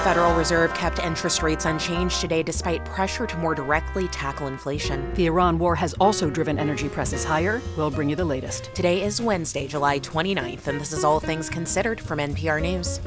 Federal Reserve kept interest rates unchanged today despite pressure to more directly tackle inflation. The Iran war has also driven energy prices higher. We'll bring you the latest. Today is Wednesday, July 29th, and this is All Things Considered from NPR News.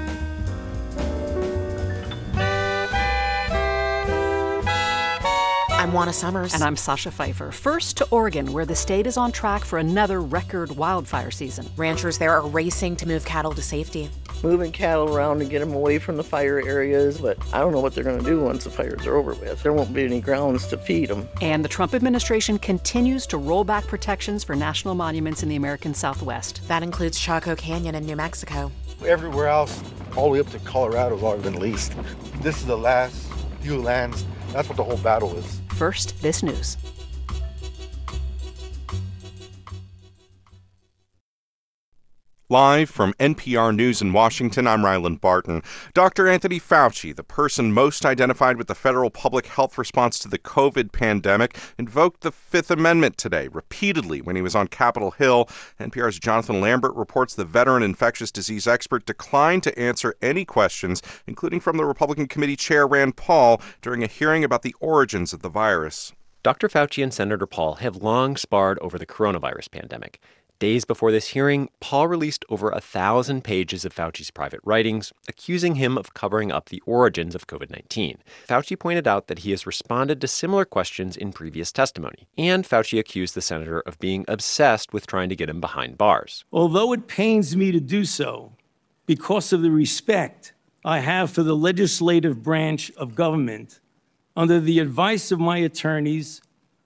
I'm Juana Summers. And I'm Sasha Pfeiffer. First to Oregon, where the state is on track for another record wildfire season. Ranchers there are racing to move cattle to safety. Moving cattle around to get them away from the fire areas, but I don't know what they're going to do once the fires are over with. There won't be any grounds to feed them. And the Trump administration continues to roll back protections for national monuments in the American Southwest. That includes Chaco Canyon in New Mexico. Everywhere else, all the way up to Colorado, has already been leased. This is the last few lands. That's what the whole battle is. First, this news. Live from NPR News in Washington, I'm Ryland Barton. Dr. Anthony Fauci, the person most identified with the federal public health response to the COVID pandemic, invoked the Fifth Amendment today, repeatedly when he was on Capitol Hill. NPR's Jonathan Lambert reports the veteran infectious disease expert declined to answer any questions, including from the Republican Committee Chair Rand Paul, during a hearing about the origins of the virus. Dr. Fauci and Senator Paul have long sparred over the coronavirus pandemic. Days before this hearing, Paul released over 1,000 pages of Fauci's private writings, accusing him of covering up the origins of COVID-19. Fauci pointed out that he has responded to similar questions in previous testimony, and Fauci accused the senator of being obsessed with trying to get him behind bars. Although it pains me to do so, because of the respect I have for the legislative branch of government, under the advice of my attorneys,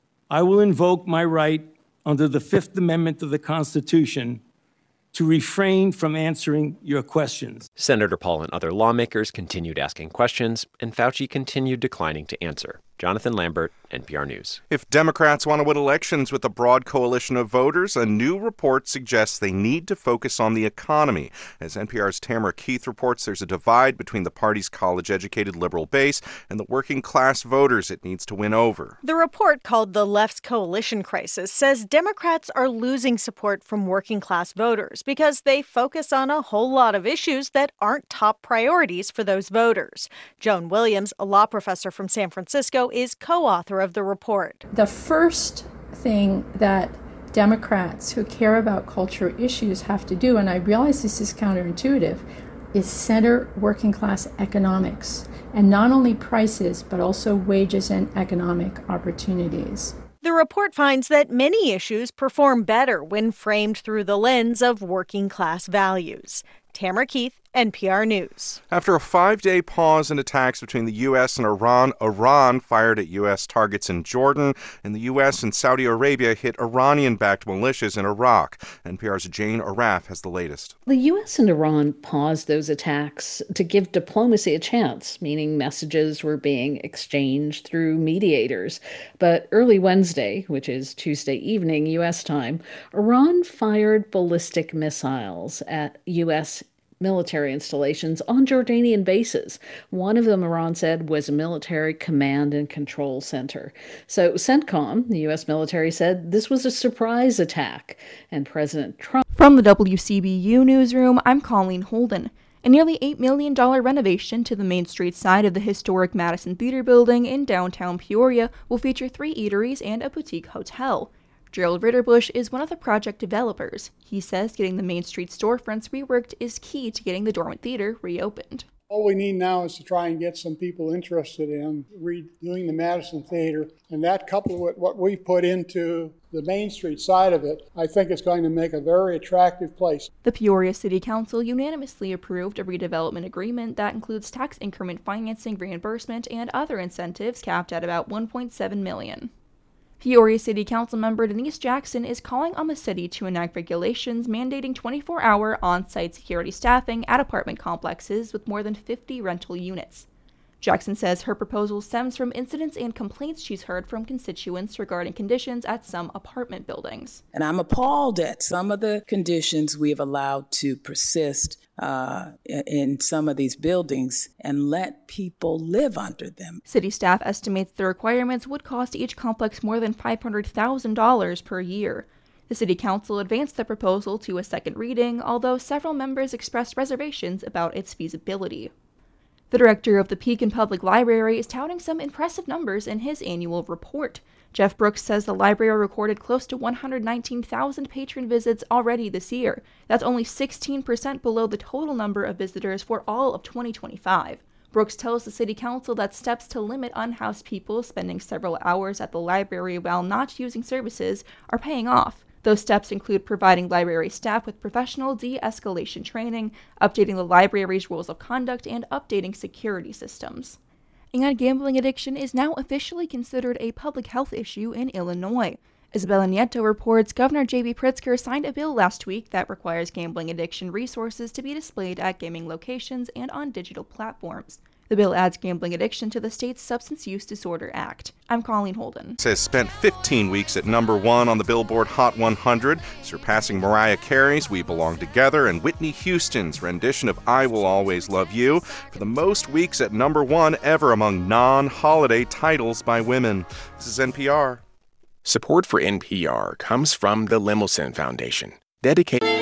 I will invoke my right under the Fifth Amendment of the Constitution to refrain from answering your questions. Senator Paul and other lawmakers continued asking questions, and Fauci continued declining to answer. Jonathan Lambert, NPR News. If Democrats want to win elections with a broad coalition of voters, a new report suggests they need to focus on the economy. As NPR's Tamara Keith reports, there's a divide between the party's college-educated liberal base and the working-class voters it needs to win over. The report, called The Left's Coalition Crisis, says Democrats are losing support from working-class voters because they focus on a whole lot of issues that aren't top priorities for those voters. Joan Williams, a law professor from San Francisco, is co-author of the report. The first thing that Democrats who care about cultural issues have to do, and I realize this is counterintuitive, is center working class economics, and not only prices, but also wages and economic opportunities. The report finds that many issues perform better when framed through the lens of working class values. Tamara Keith, NPR News. After a 5-day pause in attacks between the U.S. and Iran fired at U.S. targets in Jordan, and the U.S. and Saudi Arabia hit Iranian-backed militias in Iraq. NPR's Jane Arraf has the latest. The U.S. and Iran paused those attacks to give diplomacy a chance, meaning messages were being exchanged through mediators. But early Wednesday, which is Tuesday evening U.S. time, Iran fired ballistic missiles at U.S. military installations on Jordanian bases. One of them, Iran said, was a military command and control center. So CENTCOM, the U.S. military, said this was a surprise attack. And President Trump... From the WCBU newsroom, I'm Colleen Holden. A nearly $8 million renovation to the Main Street side of the historic Madison Theater building in downtown Peoria will feature 3 eateries and a boutique hotel. Gerald Ritterbush is one of the project developers. He says getting the Main Street storefronts reworked is key to getting the dormant theater reopened. All we need now is to try and get some people interested in redoing the Madison Theater, and that coupled with what we put into the Main Street side of it, I think it's going to make a very attractive place. The Peoria City Council unanimously approved a redevelopment agreement that includes tax increment financing reimbursement and other incentives capped at about $1.7 million. Peoria City Council member Denise Jackson is calling on the city to enact regulations mandating 24-hour on-site security staffing at apartment complexes with more than 50 rental units. Jackson says her proposal stems from incidents and complaints she's heard from constituents regarding conditions at some apartment buildings. And I'm appalled at some of the conditions we have allowed to persist in some of these buildings and let people live under them. City staff estimates the requirements would cost each complex more than $500,000 per year. The City Council advanced the proposal to a second reading, although several members expressed reservations about its feasibility. The director of the Pekin Public Library is touting some impressive numbers in his annual report. Jeff Brooks says the library recorded close to 119,000 patron visits already this year. That's only 16% below the total number of visitors for all of 2025. Brooks tells the city council that steps to limit unhoused people spending several hours at the library while not using services are paying off. Those steps include providing library staff with professional de-escalation training, updating the library's rules of conduct, and updating security systems. And gambling addiction is now officially considered a public health issue in Illinois. Isabella Nieto reports Governor J.B. Pritzker signed a bill last week that requires gambling addiction resources to be displayed at gaming locations and on digital platforms. The bill adds gambling addiction to the state's Substance Use Disorder Act. I'm Colleen Holden. Has spent 15 weeks at number 1 on the Billboard Hot 100, surpassing Mariah Carey's We Belong Together and Whitney Houston's rendition of I Will Always Love You for the most weeks at number 1 ever among non-holiday titles by women. This is NPR. Support for NPR comes from the Lemelson Foundation, dedicated